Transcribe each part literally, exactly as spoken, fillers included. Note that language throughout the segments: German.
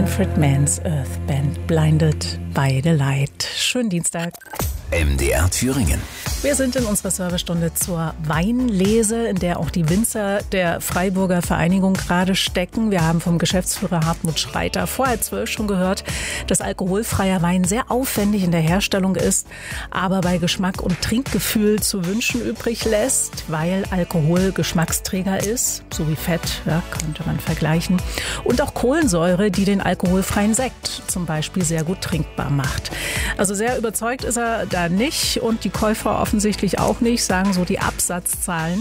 Manfred Mann's Earth Band, Blinded by the Light. Schönen Dienstag. M D R Thüringen. Wir sind in unserer Servicestunde zur Weinlese, in der auch die Winzer der Freiburger Vereinigung gerade stecken. Wir haben vom Geschäftsführer Hartmut Schreiter vor halb zwölf schon gehört, dass alkoholfreier Wein sehr aufwendig in der Herstellung ist, aber bei Geschmack und Trinkgefühl zu wünschen übrig lässt, weil Alkohol Geschmacksträger ist, so wie Fett, ja, könnte man vergleichen, und auch Kohlensäure, die den alkoholfreien Sekt zum Beispiel sehr gut trinkbar macht. Also sehr überzeugt ist er da nicht und die Käufer offensichtlich auch nicht, sagen so die Absatzzahlen.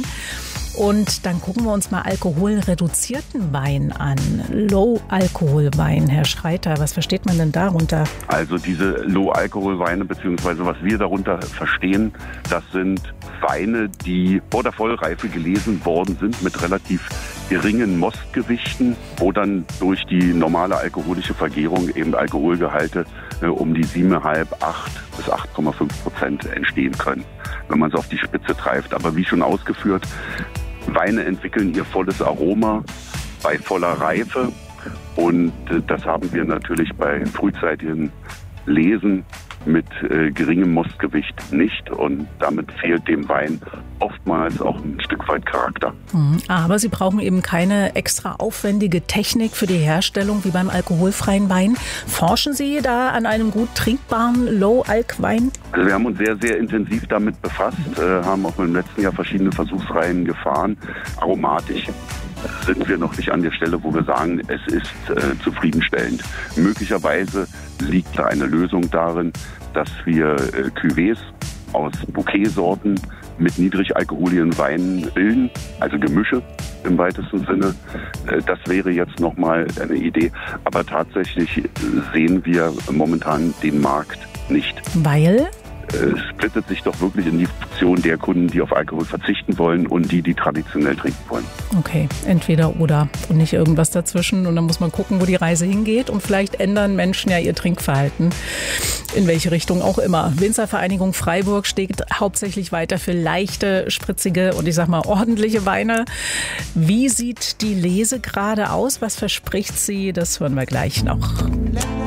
Und dann gucken wir uns mal alkoholreduzierten Wein an. Low-Alkohol-Wein, Herr Schreiter, was versteht man denn darunter? Also diese Low-Alkohol-Weine, beziehungsweise was wir darunter verstehen, das sind Weine, die vor der Vollreife gelesen worden sind mit relativ geringen Mostgewichten, wo dann durch die normale alkoholische Vergärung eben Alkoholgehalte äh, um die sieben Komma fünf, acht bis acht Komma fünf Prozent entstehen können, wenn man es auf die Spitze treibt. Aber wie schon ausgeführt, Weine entwickeln ihr volles Aroma bei voller Reife und äh, das haben wir natürlich bei frühzeitigem Lesen mit äh, geringem Mostgewicht nicht und damit fehlt dem Wein oftmals auch ein Stück weit Charakter. Aber Sie brauchen eben keine extra aufwendige Technik für die Herstellung wie beim alkoholfreien Wein. Forschen Sie da an einem gut trinkbaren Low-Alk-Wein? Also wir haben uns sehr, sehr intensiv damit befasst, äh, haben auch im letzten Jahr verschiedene Versuchsreihen gefahren. Aromatisch sind wir noch nicht an der Stelle, wo wir sagen, es ist äh, zufriedenstellend. Möglicherweise liegt da eine Lösung darin, dass wir äh, Cuvées aus Bouquetsorten mit niedrigalkoholischen Weinen bilden, also Gemische im weitesten Sinne. Äh, das wäre jetzt nochmal eine Idee. Aber tatsächlich sehen wir momentan den Markt nicht. Weil? Es splittet sich doch wirklich in die Funktion der Kunden, die auf Alkohol verzichten wollen und die, die traditionell trinken wollen. Okay, entweder oder und nicht irgendwas dazwischen. Und dann muss man gucken, wo die Reise hingeht. Und vielleicht ändern Menschen ja ihr Trinkverhalten, in welche Richtung auch immer. Winzervereinigung Freiburg steht hauptsächlich weiter für leichte, spritzige und ich sag mal ordentliche Weine. Wie sieht die Lese gerade aus? Was verspricht sie? Das hören wir gleich noch.